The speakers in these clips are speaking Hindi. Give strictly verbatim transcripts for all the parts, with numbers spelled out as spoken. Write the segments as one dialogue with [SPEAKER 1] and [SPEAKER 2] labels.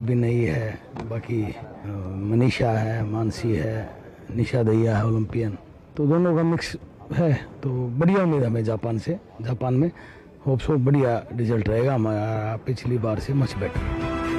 [SPEAKER 1] भी नई है, बाकी मनीषा है, मानसी है, निशा दहिया है ओलंपियन, तो दोनों का मिक्स है। तो बढ़िया उम्मीद हमें जापान से, जापान में होप सो बढ़िया रिजल्ट रहेगा हमारा पिछली बार से मच बेटर।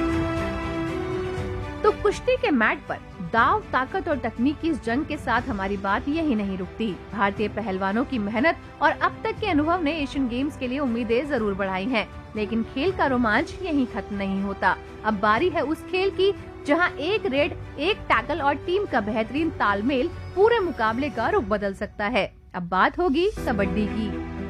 [SPEAKER 2] तो कुश्ती के मैट पर दाव, ताकत और तकनीक की इस जंग के साथ हमारी बात यही नहीं रुकती। भारतीय पहलवानों की मेहनत और अब तक के अनुभव ने एशियन गेम्स के लिए उम्मीदें जरूर बढ़ाई हैं, लेकिन खेल का रोमांच यहीं खत्म नहीं होता। अब बारी है उस खेल की जहां एक रेड, एक टैकल और टीम का बेहतरीन तालमेल पूरे मुकाबले का रुख बदल सकता है। अब बात होगी कबड्डी की।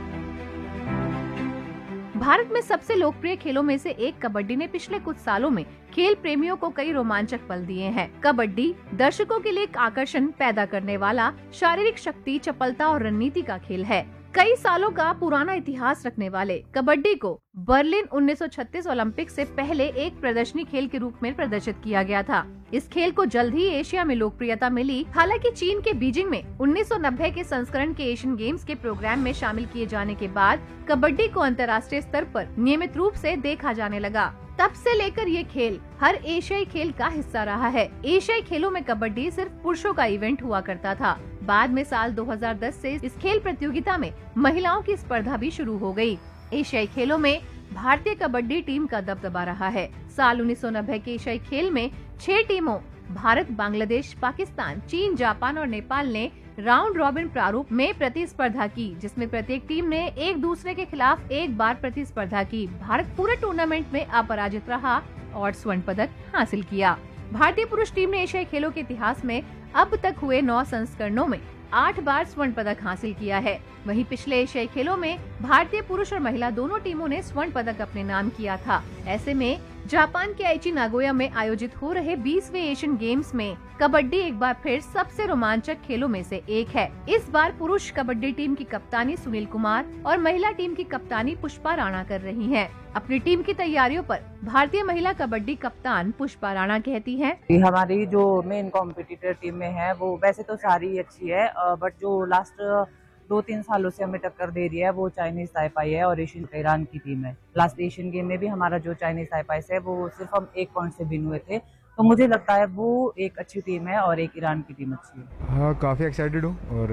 [SPEAKER 2] भारत में सबसे लोकप्रिय खेलों में से एक कबड्डी ने पिछले कुछ सालों में खेल प्रेमियों को कई रोमांचक पल दिए हैं। कबड्डी दर्शकों के लिए एक आकर्षण पैदा करने वाला शारीरिक शक्ति, चपलता और रणनीति का खेल है। कई सालों का पुराना इतिहास रखने वाले कबड्डी को बर्लिन उन्नीस सौ छत्तीस ओलंपिक से पहले एक प्रदर्शनी खेल के रूप में प्रदर्शित किया गया था। इस खेल को जल्द ही एशिया में लोकप्रियता मिली। हालांकि चीन के बीजिंग में उन्नीस सौ नब्बे के संस्करण के एशियन गेम्स के प्रोग्राम में शामिल किए जाने के बाद कबड्डी को अंतर्राष्ट्रीय स्तर पर नियमित रूप से देखा जाने लगा। तब से लेकर ये खेल हर एशियाई खेल का हिस्सा रहा है। एशियाई खेलों में कबड्डी सिर्फ पुरुषों का इवेंट हुआ करता था। बाद में साल दो हज़ार दस से इस खेल प्रतियोगिता में महिलाओं की स्पर्धा भी शुरू हो गई। एशियाई खेलों में भारतीय कबड्डी टीम का दबदबा रहा है। साल उन्नीस सौ नब्बे के एशियाई खेल में छह टीमों भारत, बांग्लादेश, पाकिस्तान, चीन, जापान और नेपाल ने राउंड रॉबिन प्रारूप में प्रतिस्पर्धा की, जिसमें प्रत्येक टीम ने एक दूसरे के खिलाफ एक बार प्रतिस्पर्धा की। भारत पूरे टूर्नामेंट में अपराजित रहा और स्वर्ण पदक हासिल किया। भारतीय पुरुष टीम ने एशियाई खेलों के इतिहास में अब तक हुए नौ संस्करणों में आठ बार स्वर्ण पदक हासिल किया है। वहीं पिछले एशियाई खेलों में भारतीय पुरुष और महिला दोनों टीमों ने स्वर्ण पदक अपने नाम किया था। ऐसे में जापान के आइची नागोया में आयोजित हो रहे बीसवें एशियन गेम्स में कबड्डी एक बार फिर सबसे रोमांचक खेलों में से एक है। इस बार पुरुष कबड्डी टीम की कप्तानी सुनील कुमार और महिला टीम की कप्तानी पुष्पा राणा कर रही हैं। अपनी टीम की तैयारियों पर भारतीय महिला कबड्डी कप्तान पुष्पा राणा कहती हैं,
[SPEAKER 3] हमारी जो मेन कॉम्पिटिटर टीम में है वो वैसे तो सारी अच्छी है, बट जो लास्ट दो तीन सालों से हमें टक्कर दे रही है वो चाइनीज ताइपाई है और एशियन ईरान की टीम है। लास्ट एशियन गेम में भी हमारा जो चाइनीज ताइपाई है वो सिर्फ हम एक पॉइंट से भिन्न हुए थे, तो मुझे लगता है वो एक अच्छी टीम है और एक ईरान की टीम अच्छी है।
[SPEAKER 4] हाँ, काफ़ी एक्साइटेड हूँ और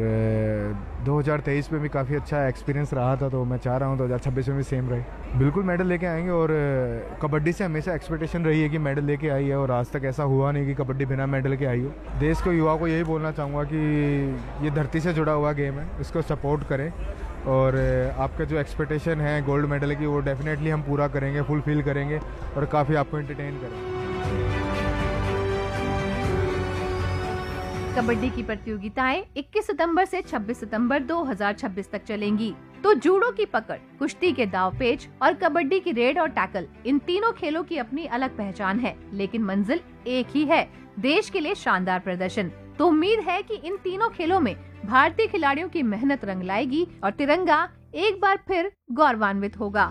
[SPEAKER 4] दो हज़ार तेईस में भी काफ़ी अच्छा एक्सपीरियंस रहा था, तो मैं चाह रहा हूँ दो हज़ार छब्बीस में भी सेम रहे। बिल्कुल मेडल लेके आएंगे और कबड्डी से हमेशा एक्सपेक्टेशन रही है कि मेडल लेके आई है और आज तक ऐसा हुआ नहीं कि कबड्डी बिना मेडल के आई हो। देश के युवा को यही बोलना चाहूँगा कि ये धरती से जुड़ा हुआ गेम है, इसको सपोर्ट करें और आपका जो एक्सपेक्टेशन है गोल्ड मेडल की वो डेफिनेटली हम पूरा करेंगे, फुलफिल करेंगे और काफ़ी आपको एंटरटेन करेंगे।
[SPEAKER 2] कबड्डी की प्रतियोगिताएं इक्कीस सितंबर से छब्बीस सितंबर दो हज़ार छब्बीस तक चलेंगी। तो जूडो की पकड़, कुश्ती के दाव पेच और कबड्डी की रेड और टैकल, इन तीनों खेलों की अपनी अलग पहचान है, लेकिन मंजिल एक ही है, देश के लिए शानदार प्रदर्शन। तो उम्मीद है कि इन तीनों खेलों में भारतीय खिलाड़ियों की मेहनत रंग लाएगी और तिरंगा एक बार फिर गौरवान्वित होगा।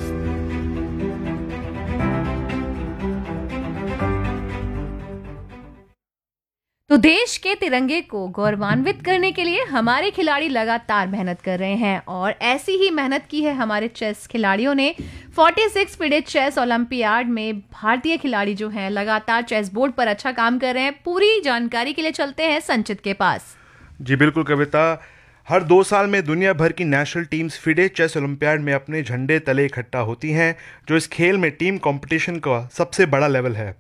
[SPEAKER 2] तो देश के तिरंगे को गौरवान्वित करने के लिए हमारे खिलाड़ी लगातार मेहनत कर रहे हैं और ऐसी ही मेहनत की है हमारे चेस खिलाड़ियों ने। छियालीस फिडे चेस ओलंपियाड में भारतीय खिलाड़ी जो हैं लगातार चेस बोर्ड पर अच्छा काम कर रहे हैं। पूरी जानकारी के लिए चलते हैं संचित के पास।
[SPEAKER 5] जी बिल्कुल कविता, हर दो साल में दुनिया भर की national teams FIDE chess olympiad में अपने झंडे तले इकट्ठा होती हैं, जो इस खेल में टीम कंपटीशन का सबसे बड़ा लेवल है।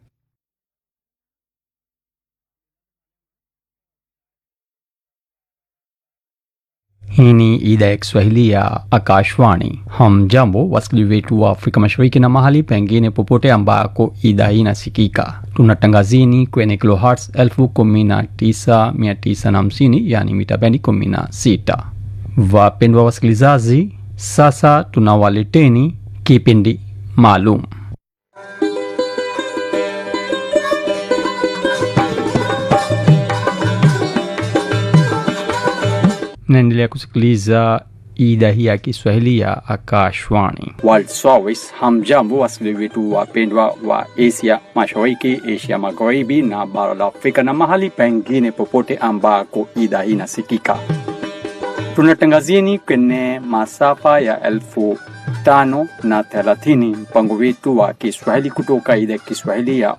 [SPEAKER 6] Hii ni idhaa ya Kiswahili ya Akashwani. Hamjambo wasikilizaji wetu wa Afrika Mashariki na mahali pengine popote ambako idhaa hii inasikika. Tunatangazini kwenye kilohertz elfu kumi na tisa mia tisa na hamsini, yani mita bendi kumi na sita. Wapendwa wasikilizaji, sasa tunawaleteni kipindi maalum. Naendelea kusikiliza idhaa hii ya Kiswahili ya Akashwani.
[SPEAKER 7] World Service. Hamjambo wasikilizaji wetu wapendwa wa Asia Mashariki, Asia Magharibi na bara la Afrika na mahali pengine popote ambako idhaa hii inasikika. Tunatangazieni kwenye masafa ya elfu tano na thelathini, mpango wetu wa Kiswahili kutoka idhaa ya Kiswahili ya